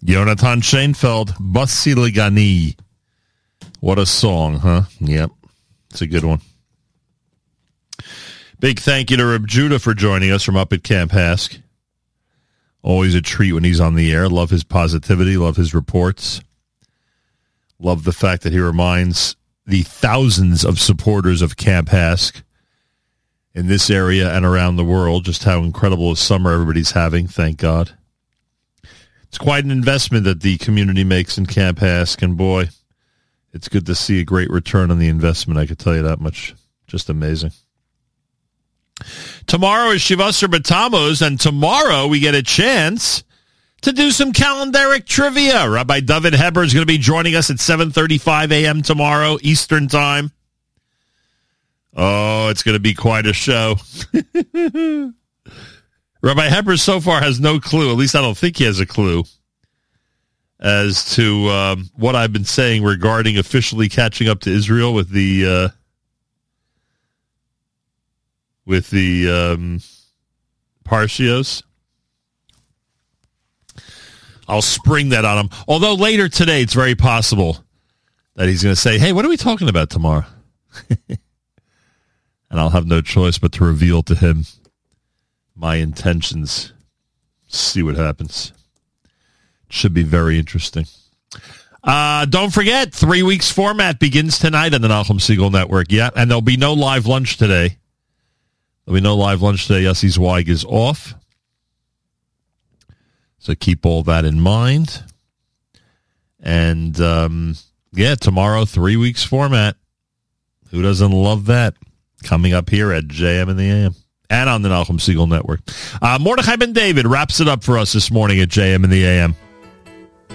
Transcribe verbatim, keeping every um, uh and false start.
Yonatan Sheinfeld, Basiligani. What a song, huh? Yep. It's a good one. Big thank you to Reb Judah for joining us from up at Camp Hask. Always a treat when he's on the air. Love his positivity. Love his reports. Love the fact that he reminds the thousands of supporters of Camp Hask in this area and around the world just how incredible a summer everybody's having, thank God. It's quite an investment that the community makes in Camp Hask, and boy, it's good to see a great return on the investment, I could tell you that much. Just amazing. Tomorrow is Shivasar B'Tammuz, and tomorrow we get a chance to do some calendaric trivia. Rabbi David Heber is going to be joining us at seven thirty-five a.m. tomorrow, Eastern Time. Oh, it's going to be quite a show. Rabbi Heber so far has no clue, at least I don't think he has a clue, as to um, what I've been saying regarding officially catching up to Israel with the uh, with the um, Parshios. I'll spring that on him. Although later today, it's very possible that he's going to say, hey, what are we talking about tomorrow? And I'll have no choice but to reveal to him my intentions. See what happens. Should be very interesting. Uh, don't forget, three weeks format begins tonight on the Nachum Segal Network. Yeah, and there'll be no live lunch today. There'll be no live lunch today. Yossi Zweig is off. So keep all that in mind. And, um, yeah, tomorrow, three weeks format. Who doesn't love that? Coming up here at J M in the A M and on the Nachum Segal Network. Uh, Mordechai Ben David wraps it up for us this morning at J M in the A M.